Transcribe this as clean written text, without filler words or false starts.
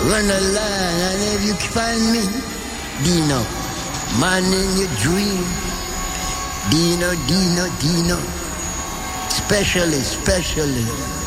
run a line, and if you find me, Dino, man in your dream, Dino, Dino, Dino, specialist, specialist.